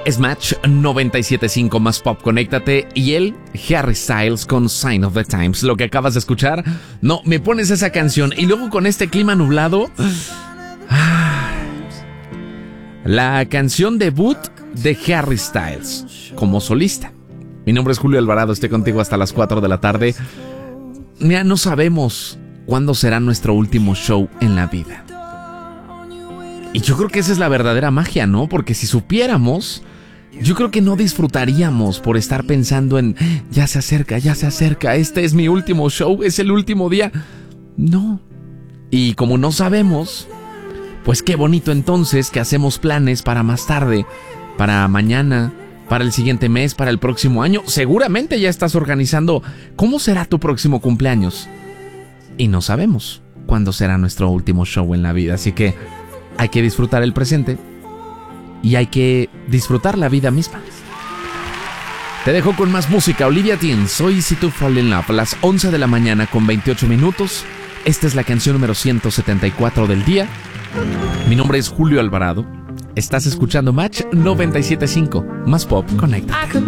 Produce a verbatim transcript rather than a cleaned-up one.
Es Match noventa y siete punto cinco más Pop, conéctate. Y él, Harry Styles con Sign of the Times. Lo que acabas de escuchar, no, me pones esa canción y luego con este clima nublado, la canción debut de Harry Styles como solista. Mi nombre es Julio Alvarado, estoy contigo hasta las cuatro de la tarde. Mira, no sabemos cuándo será nuestro último show en la vida. Y yo creo que esa es la verdadera magia, ¿no? Porque si supiéramos, yo creo que no disfrutaríamos por estar pensando en ya se acerca, ya se acerca, este es mi último show, es el último día. No. Y como no sabemos, pues qué bonito entonces que hacemos planes para más tarde, para mañana, para el siguiente mes, para el próximo año. Seguramente ya estás organizando cómo será tu próximo cumpleaños. Y no sabemos cuándo será nuestro último show en la vida, así que hay que disfrutar el presente y hay que disfrutar la vida misma. Te dejo con más música. Olivia Dean, soy Easy to Fall in Love, a las once de la mañana con veintiocho minutos. Esta es la canción número ciento setenta y cuatro del día. Mi nombre es Julio Alvarado. Estás escuchando Match noventa y siete punto cinco, más Pop, conéctate.